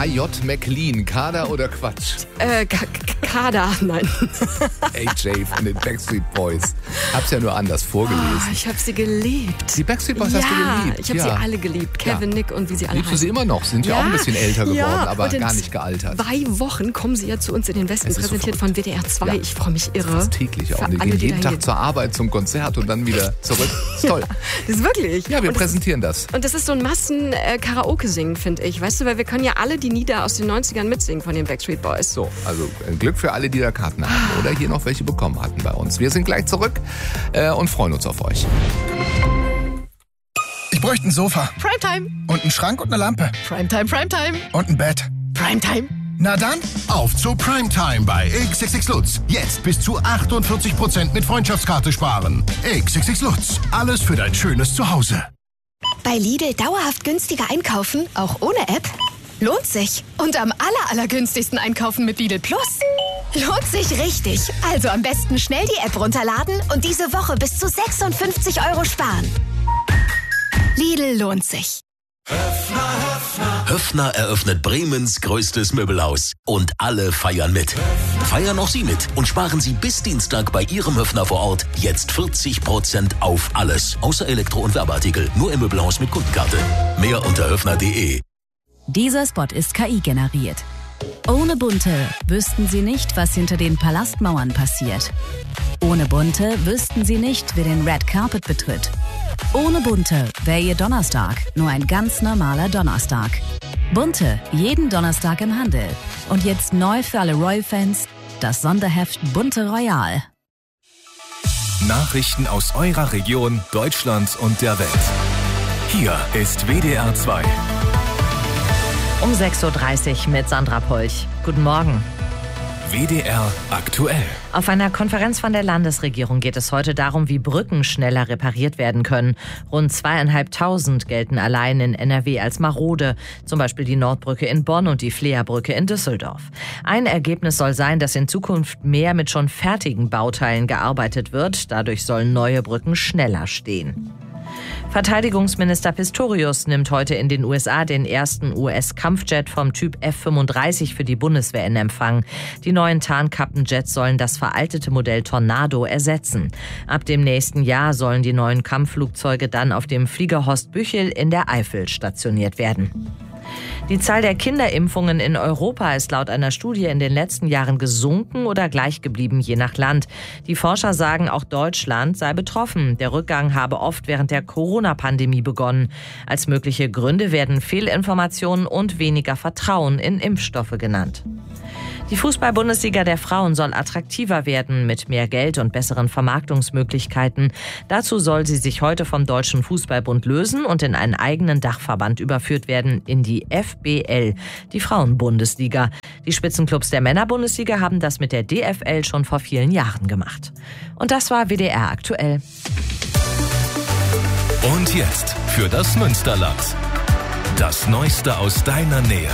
AJ McLean, Kader oder Quatsch? Kader, nein. AJ von den Backstreet Boys. Hab's ja nur anders vorgelesen. Ich habe sie geliebt. Die Backstreet Boys hast du geliebt? Ich habe sie alle geliebt. Kevin, Nick und wie sie alle Liebst du sie immer noch? Sind ja auch ein bisschen älter geworden, aber gar nicht gealtert. 2 Wochen kommen sie ja zu uns in den Westen, präsentiert von WDR 2. Ja. Ich freue mich irre. Das ist täglich auch. Die gehen jeden Tag zur Arbeit, zum Konzert und dann wieder zurück. Das ist toll. Das ist wirklich. Ja, wir präsentieren das. Und das ist so ein Massen-Karaoke-Singen, finde ich. Weißt du, weil wir können ja alle die Lieder aus den 90ern mitsingen von den Backstreet Boys. So, also Glück für alle, die da Karten haben oder hier noch welche bekommen hatten bei uns. Wir sind gleich zurück und freuen uns auf euch. Ich bräuchte ein Sofa. Primetime. Und einen Schrank und eine Lampe. Primetime, Primetime. Und ein Bett. Primetime. Na dann, auf zu Primetime bei XXX Lutz. Jetzt bis zu 48% mit Freundschaftskarte sparen. XXX Lutz. Alles für dein schönes Zuhause. Bei Lidl dauerhaft günstiger einkaufen, auch ohne App? Lohnt sich. Und am allergünstigsten einkaufen mit Lidl Plus? Lohnt sich richtig. Also am besten schnell die App runterladen und diese Woche bis zu 56 € sparen. Lidl lohnt sich. Höffner eröffnet Bremens größtes Möbelhaus. Und alle feiern mit. Feiern auch Sie mit und sparen Sie bis Dienstag bei Ihrem Höffner vor Ort jetzt 40% auf alles. Außer Elektro- und Werbeartikel. Nur im Möbelhaus mit Kundenkarte. Mehr unter höffner.de. Dieser Spot ist KI generiert. Ohne Bunte wüssten Sie nicht, was hinter den Palastmauern passiert. Ohne Bunte wüssten Sie nicht, wer den Red Carpet betritt. Ohne Bunte wäre Ihr Donnerstag nur ein ganz normaler Donnerstag. Bunte, jeden Donnerstag im Handel. Und jetzt neu für alle Royal-Fans, das Sonderheft Bunte Royal. Nachrichten aus eurer Region, Deutschland und der Welt. Hier ist WDR 2. Um 6.30 Uhr mit Sandra Polch. Guten Morgen. WDR aktuell. Auf einer Konferenz von der Landesregierung geht es heute darum, wie Brücken schneller repariert werden können. Rund 2.500 gelten allein in NRW als marode. Zum Beispiel die Nordbrücke in Bonn und die Fleerbrücke in Düsseldorf. Ein Ergebnis soll sein, dass in Zukunft mehr mit schon fertigen Bauteilen gearbeitet wird. Dadurch sollen neue Brücken schneller stehen. Verteidigungsminister Pistorius nimmt heute in den USA den ersten US-Kampfjet vom Typ F-35 für die Bundeswehr in Empfang. Die neuen Tarnkappenjets sollen das veraltete Modell Tornado ersetzen. Ab dem nächsten Jahr sollen die neuen Kampfflugzeuge dann auf dem Flieger Horst Büchel in der Eifel stationiert werden. Die Zahl der Kinderimpfungen in Europa ist laut einer Studie in den letzten Jahren gesunken oder gleich geblieben, je nach Land. Die Forscher sagen, auch Deutschland sei betroffen. Der Rückgang habe oft während der Corona-Pandemie begonnen. Als mögliche Gründe werden Fehlinformationen und weniger Vertrauen in Impfstoffe genannt. Die Fußball-Bundesliga der Frauen soll attraktiver werden mit mehr Geld und besseren Vermarktungsmöglichkeiten. Dazu soll sie sich heute vom Deutschen Fußballbund lösen und in einen eigenen Dachverband überführt werden, in die FBL, die Frauen-Bundesliga. Die Spitzenclubs der Männer-Bundesliga haben das mit der DFL schon vor vielen Jahren gemacht. Und das war WDR aktuell. Und jetzt für das Münsterland. Das Neueste aus deiner Nähe.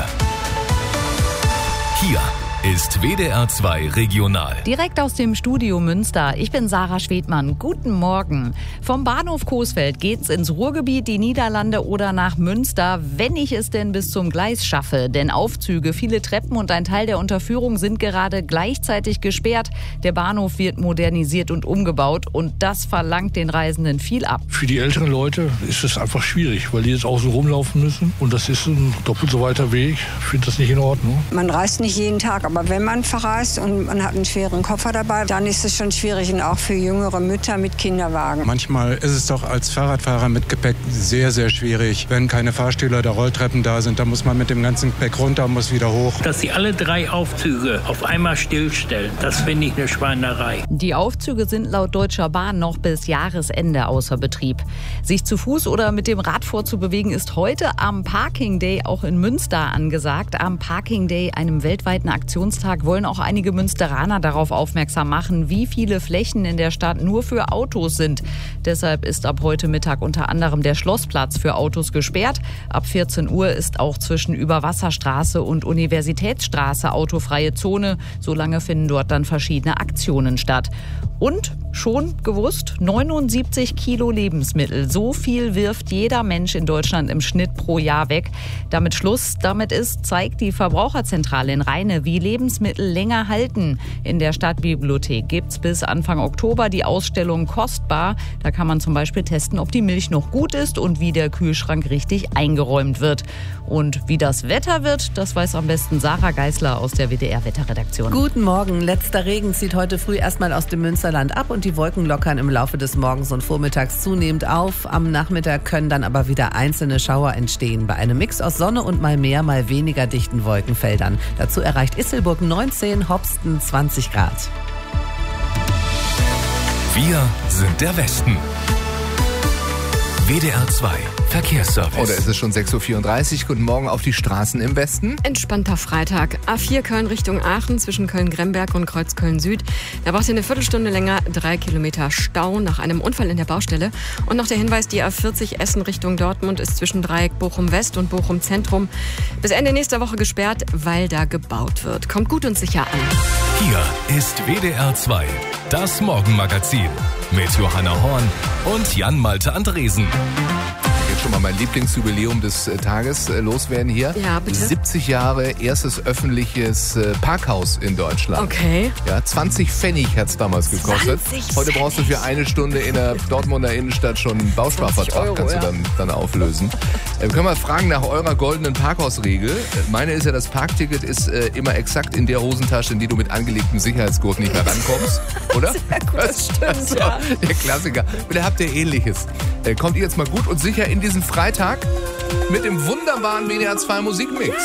Hier ist WDR 2 Regional. Direkt aus dem Studio Münster. Ich bin Sarah Schwedmann. Guten Morgen. Vom Bahnhof Coesfeld geht's ins Ruhrgebiet, die Niederlande oder nach Münster, wenn ich es denn bis zum Gleis schaffe. Denn Aufzüge, viele Treppen und ein Teil der Unterführung sind gerade gleichzeitig gesperrt. Der Bahnhof wird modernisiert und umgebaut und das verlangt den Reisenden viel ab. Für die älteren Leute ist es einfach schwierig, weil die jetzt außen rumlaufen müssen und das ist ein doppelt so weiter Weg. Ich finde das nicht in Ordnung. Man reist nicht jeden Tag, aber wenn man verreist und man hat einen schweren Koffer dabei, dann ist es schon schwierig und auch für jüngere Mütter mit Kinderwagen. Manchmal ist es doch als Fahrradfahrer mit Gepäck sehr, sehr schwierig. Wenn keine Fahrstühle oder Rolltreppen da sind, dann muss man mit dem ganzen Gepäck runter und muss wieder hoch. Dass sie alle 3 Aufzüge auf einmal stillstellen, das finde ich eine Schweinerei. Die Aufzüge sind laut Deutscher Bahn noch bis Jahresende außer Betrieb. Sich zu Fuß oder mit dem Rad vorzubewegen ist heute am Parking Day auch in Münster angesagt. Am Parking Day, einem weltweiten Aktionstag, wollen auch einige Münsteraner darauf aufmerksam machen, wie viele Flächen in der Stadt nur für Autos sind. Deshalb ist ab heute Mittag unter anderem der Schlossplatz für Autos gesperrt. Ab 14 Uhr ist auch zwischen Überwasserstraße und Universitätsstraße autofreie Zone. Solange finden dort dann verschiedene Aktionen statt. Und Schon gewusst? 79 Kilo Lebensmittel. So viel wirft jeder Mensch in Deutschland im Schnitt pro Jahr weg. Damit Schluss damit ist, zeigt die Verbraucherzentrale in Rheine, wie Lebensmittel länger halten. In der Stadtbibliothek gibt es bis Anfang Oktober die Ausstellung Kostbar. Da kann man zum Beispiel testen, ob die Milch noch gut ist und wie der Kühlschrank richtig eingeräumt wird. Und wie das Wetter wird, das weiß am besten Sarah Geisler aus der WDR-Wetterredaktion. Guten Morgen. Letzter Regen zieht heute früh erstmal aus dem Münsterland ab und die Wolken lockern im Laufe des Morgens und Vormittags zunehmend auf. Am Nachmittag können dann aber wieder einzelne Schauer entstehen. Bei einem Mix aus Sonne und mal mehr, mal weniger dichten Wolkenfeldern. Dazu erreicht Isselburg 19, Hopsten 20 Grad. Wir sind der Westen. WDR 2 Verkehrsservice. Oder ist es schon 6.34 Uhr? Guten Morgen auf die Straßen im Westen. Entspannter Freitag. A4 Köln Richtung Aachen zwischen Köln-Gremberg und Kreuz Köln-Süd. Da braucht ihr eine Viertelstunde länger, 3 Kilometer Stau nach einem Unfall in der Baustelle. Und noch der Hinweis, die A40 Essen Richtung Dortmund ist zwischen Dreieck Bochum-West und Bochum-Zentrum bis Ende nächster Woche gesperrt, weil da gebaut wird. Kommt gut und sicher an. Hier ist WDR 2, das Morgenmagazin mit Johanna Horn und Jan-Malte Andresen. Jetzt schon mal mein Lieblingsjubiläum des Tages loswerden hier. Ja, bitte. 70 Jahre erstes öffentliches Parkhaus in Deutschland. Okay. Ja, 20 Pfennig hat es damals gekostet. 20 Heute brauchst du für eine Stunde in der Dortmunder Innenstadt schon einen Bausparvertrag, kannst du dann auflösen. Wir können mal fragen nach eurer goldenen Parkhausregel. Meine ist ja, das Parkticket ist immer exakt in der Hosentasche, in die du mit angelegtem Sicherheitsgurt nicht mehr rankommst, oder? Sehr gut, das stimmt, ja. Der Klassiker. Vielleicht habt ihr Ähnliches. Kommt ihr jetzt mal gut und sicher in diesen Freitag mit dem wunderbaren WDR 2 Musikmix.